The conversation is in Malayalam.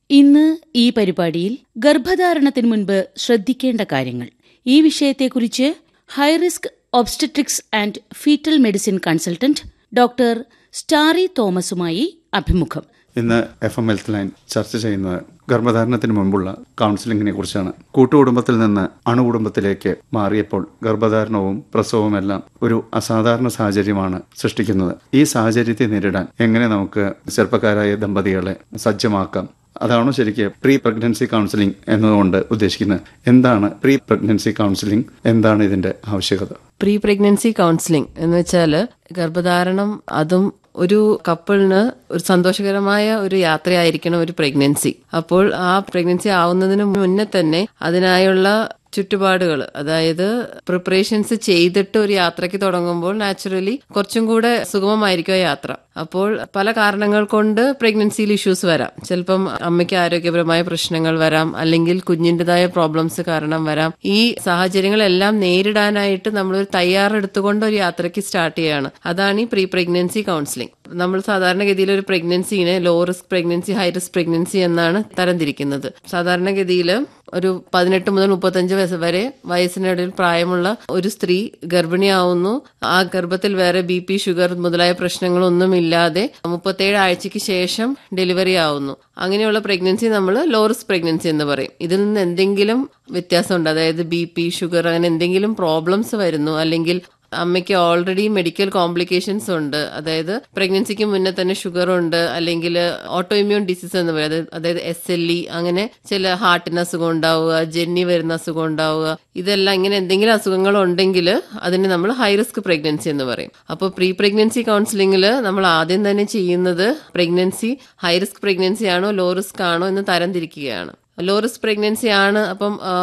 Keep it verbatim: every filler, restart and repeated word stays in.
ഇന്ന് ഈ പരിപാടിയിൽ ഗർഭധാരണത്തിന് മുൻപ് ശ്രദ്ധിക്കേണ്ട കാര്യങ്ങൾ, ഈ വിഷയത്തെക്കുറിച്ച് high risk obstetrics and fetal medicine consultant doctor Starry തോമസുമായി അഭിമുഖം. ഇന്ന് എഫ് എം ഹെൽത്ത് ലൈൻ ചർച്ച ചെയ്യുന്നത് ഗർഭധാരണത്തിന് മുമ്പുള്ള കൗൺസിലിങ്ങിനെ കുറിച്ചാണ്. കൂട്ടുകുടുംബത്തിൽ നിന്ന് അണുകുടുംബത്തിലേക്ക് മാറിയപ്പോൾ ഗർഭധാരണവും പ്രസവവുമെല്ലാം ഒരു അസാധാരണ സാഹചര്യമാണ് സൃഷ്ടിക്കുന്നത്. ഈ സാഹചര്യത്തെ നേരിടാൻ എങ്ങനെ നമുക്ക് ചെറുപ്പക്കാരായ ദമ്പതികളെ സജ്ജമാക്കാം? അതാണോ ശരിക്കും പ്രീ പ്രഗ്നൻസി കൗൺസിലിംഗ് എന്നതുകൊണ്ട് ഉദ്ദേശിക്കുന്നത്? എന്താണ് പ്രീ പ്രഗ്നൻസി കൗൺസിലിംഗ്? എന്താണ് ഇതിന്റെ ആവശ്യകത? പ്രീ പ്രഗ്നൻസി കൗൺസിലിംഗ് എന്ന് വെച്ചാൽ ഗർഭധാരണം അതും ഒരു കപ്പിളിന് ഒരു സന്തോഷകരമായ ഒരു യാത്രയായിരിക്കണം ഒരു പ്രഗ്നൻസി. അപ്പോൾ ആ പ്രഗ്നൻസി ആവുന്നതിന് മുന്നേ തന്നെ അതിനായുള്ള ചുറ്റുപാടുകൾ, അതായത് പ്രിപ്പറേഷൻസ് ചെയ്തിട്ട് ഒരു യാത്രയ്ക്ക് തുടങ്ങുമ്പോൾ നാച്ചുറലി കുറച്ചും കൂടെ സുഗമമായിരിക്കും ആ യാത്ര. അപ്പോൾ പല കാരണങ്ങൾ കൊണ്ട് പ്രഗ്നൻസിയിൽ ഇഷ്യൂസ് വരാം. ചിലപ്പം അമ്മയ്ക്ക് ആരോഗ്യപരമായ പ്രശ്നങ്ങൾ വരാം, അല്ലെങ്കിൽ കുഞ്ഞിൻ്റെതായ പ്രോബ്ലംസ് കാരണം വരാം. ഈ സാഹചര്യങ്ങളെല്ലാം നേരിടാനായിട്ട് നമ്മളൊരു തയ്യാറെടുത്തുകൊണ്ട് ഒരു യാത്രയ്ക്ക് സ്റ്റാർട്ട് ചെയ്യാണ്. അതാണ് ഈ പ്രീ പ്രഗ്നൻസി കൗൺസിലിംഗ്. നമ്മൾ സാധാരണഗതിയിൽ ഒരു പ്രഗ്നൻസിനെ low risk pregnancy, high risk pregnancy എന്നാണ് തരംതിരിക്കുന്നത്. സാധാരണഗതിയിൽ ഒരു പതിനെട്ട് മുതൽ മുപ്പത്തഞ്ച് വയസ്സ് വരെ വയസ്സിനിടയിൽ പ്രായമുള്ള ഒരു സ്ത്രീ ഗർഭിണിയാവുന്നു. ആ ഗർഭത്തിൽ വേറെ ബി പി, ഷുഗർ മുതലായ പ്രശ്നങ്ങളൊന്നും ഇല്ലാതെ മുപ്പത്തേഴ് ആഴ്ചയ്ക്ക് ശേഷം ഡെലിവറി ആവുന്നു. അങ്ങനെയുള്ള പ്രഗ്നൻസി നമ്മൾ ലോ റിസ്ക് പ്രഗ്നൻസി എന്ന് പറയും. ഇതിൽ നിന്ന് എന്തെങ്കിലും വ്യത്യാസമുണ്ട്, അതായത് ബി പി, ഷുഗർ അങ്ങനെ എന്തെങ്കിലും പ്രോബ്ലംസ് വരുന്നു, അല്ലെങ്കിൽ അമ്മയ്ക്ക് ഓൾറെഡി മെഡിക്കൽ കോംപ്ലിക്കേഷൻസ് ഉണ്ട്, അതായത് പ്രഗ്നൻസിക്ക് മുന്നേ തന്നെ ഷുഗർ ഉണ്ട്, അല്ലെങ്കിൽ ഓട്ടോ ഇമ്മ്യൂൺ ഡിസീസ് എന്ന് പറയുന്നത്, അതായത് എസ് എൽ ഇ, അങ്ങനെ ചില ഹാർട്ടിന് അസുഖം ഉണ്ടാവുക, ജെന്നി വരുന്ന അസുഖം ഉണ്ടാവുക, ഇതെല്ലാം ഇങ്ങനെ എന്തെങ്കിലും അസുഖങ്ങൾ ഉണ്ടെങ്കിൽ അതിന് നമ്മൾ ഹൈ റിസ്ക് പ്രഗ്നൻസി എന്ന് പറയും. അപ്പോൾ പ്രീ പ്രഗ്നൻസി കൗൺസിലിംഗിൽ നമ്മൾ ആദ്യം തന്നെ ചെയ്യുന്നത് പ്രഗ്നൻസി ഹൈ റിസ്ക് പ്രഗ്നൻസി ആണോ ലോ റിസ്ക് ആണോ എന്ന് തരംതിരിക്കുകയാണ്. ലോ റിസ്ക് പ്രഗ്നൻസി ആണ് അപ്പം